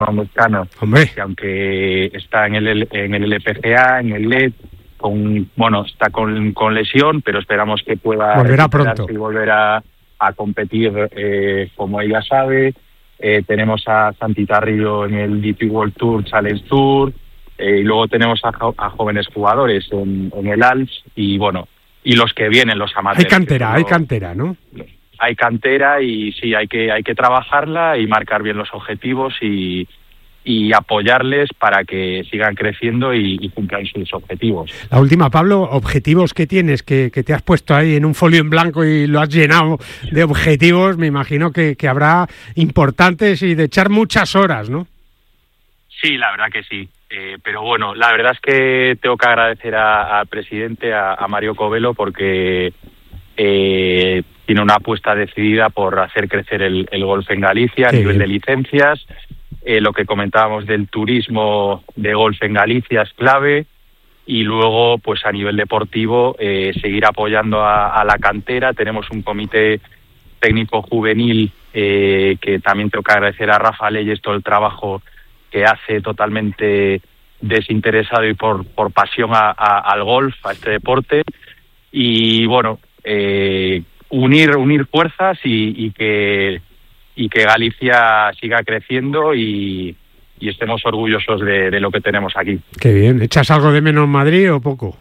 Moscano, que aunque está en el LPGA, en el LED, está con lesión, pero esperamos que pueda volverá pronto y volver a competir como ella sabe. Tenemos a Santi Tarrillo en el DP World Tour, Challenge Tour, y luego tenemos a jóvenes jugadores en el ALPS, y los que vienen, los amateurs. Hay cantera, ¿no? Hay cantera y sí, hay que trabajarla y marcar bien los objetivos y apoyarles para que sigan creciendo y cumplan sus objetivos. La última, Pablo, objetivos que tienes, que te has puesto ahí en un folio en blanco y lo has llenado de objetivos, me imagino que habrá importantes y de echar muchas horas, ¿no? Sí, la verdad que sí. Pero bueno, la verdad es que tengo que agradecer al presidente, a Mario Covelo, porque tiene una apuesta decidida por hacer crecer el golf en Galicia a nivel de licencias. Lo que comentábamos del turismo de golf en Galicia es clave, y luego pues a nivel deportivo seguir apoyando a la cantera. Tenemos un comité técnico juvenil que también tengo que agradecer a Rafa Leyes todo el trabajo que hace, totalmente desinteresado y por pasión al golf, a este deporte, y unir fuerzas y que Galicia siga creciendo y estemos orgullosos de lo que tenemos aquí. Qué bien. ¿Echas algo de menos Madrid o poco?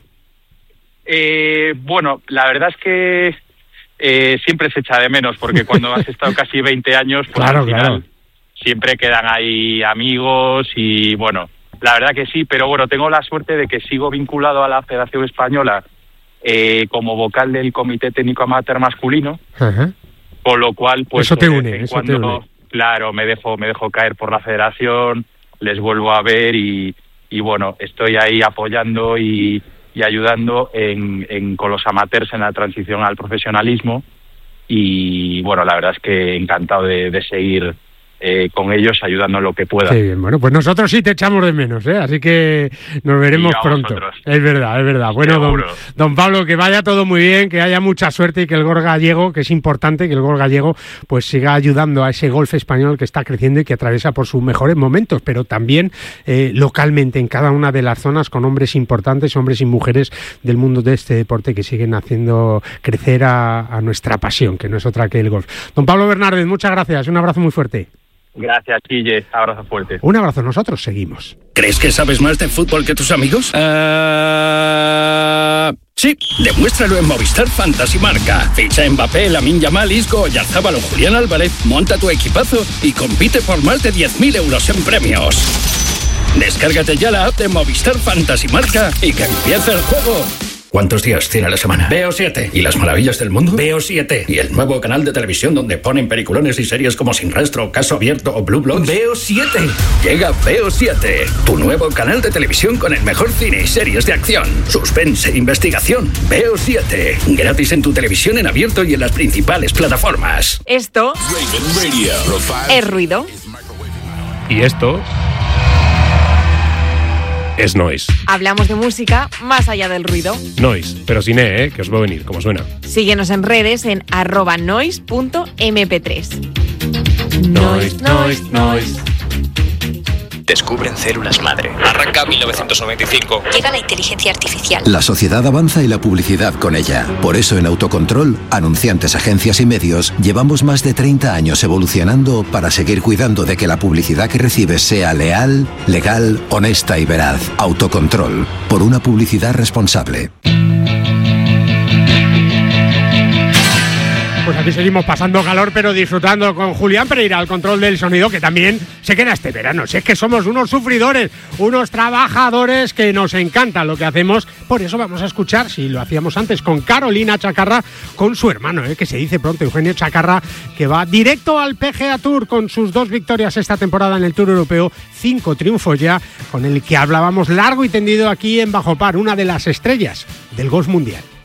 La verdad es que siempre se echa de menos, porque cuando has estado casi 20 años, pues al final siempre quedan ahí amigos y la verdad que sí, pero tengo la suerte de que sigo vinculado a la Federación Española como vocal del Comité Técnico Amateur Masculino. Ajá. Con lo cual, pues eso te une. Claro, me dejo caer por la federación, les vuelvo a ver y estoy ahí apoyando y ayudando con los amateurs en la transición al profesionalismo, y la verdad es que encantado de seguir con ellos, ayudando en lo que pueda. Sí, bien, pues nosotros sí te echamos de menos, así que nos veremos pronto. Es verdad. Bueno, don Pablo, que vaya todo muy bien, que haya mucha suerte y que el golf gallego, que es importante, que el golf gallego pues siga ayudando a ese golf español que está creciendo y que atraviesa por sus mejores momentos, pero también localmente en cada una de las zonas, con hombres importantes, hombres y mujeres del mundo de este deporte que siguen haciendo crecer a nuestra pasión, que no es otra que el golf. Don Pablo Bernárdez, muchas gracias, un abrazo muy fuerte. Gracias, Guille. Abrazo fuerte. Un abrazo. Nosotros seguimos. ¿Crees que sabes más de fútbol que tus amigos? Sí. Demuéstralo en Movistar Fantasy Marca. Ficha Mbappé, Lamine Yamal, Isco, Oyarzábal o Julián Álvarez. Monta tu equipazo y compite por más de 10.000 euros en premios. Descárgate ya la app de Movistar Fantasy Marca y que empiece el juego. ¿Cuántos días tiene la semana? Veo 7. ¿Y las maravillas del mundo? Veo 7. ¿Y el nuevo canal de televisión donde ponen peliculones y series como Sin Rastro, Caso Abierto o Blue Bloods? Veo 7. Llega Veo 7, tu nuevo canal de televisión con el mejor cine y series de acción, suspense e investigación. Veo 7. Gratis en tu televisión en abierto y en las principales plataformas. Esto es ruido. Y esto es Noise. Hablamos de música más allá del ruido. Noise, pero sin que os va a venir, como suena. Síguenos en redes en @noise.mp3. Noise. Descubren células madre. Arranca 1995. Llega la inteligencia artificial. La sociedad avanza y la publicidad con ella. Por eso en Autocontrol, anunciantes, agencias y medios, llevamos más de 30 años evolucionando para seguir cuidando de que la publicidad que recibes sea leal, legal, honesta y veraz. Autocontrol, por una publicidad responsable. Pues aquí seguimos pasando calor, pero disfrutando con Julián Pereira al control del sonido, que también se queda este verano. Si es que somos unos sufridores, unos trabajadores que nos encanta lo que hacemos. Por eso vamos a escuchar, si lo hacíamos antes, con Carolina Chacarra, con su hermano, que se dice pronto, Eugenio Chacarra, que va directo al PGA Tour con sus 2 victorias esta temporada en el Tour Europeo, 5 triunfos ya, con el que hablábamos largo y tendido aquí en Bajo Par, una de las estrellas del golf mundial.